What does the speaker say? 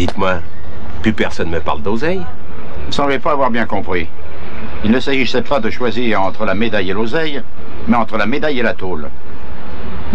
Dites-moi, plus personne me parle d'oseille? Vous ne semblez pas avoir bien compris. Il ne s'agissait pas de choisir entre la médaille et l'oseille, mais entre la médaille et la tôle.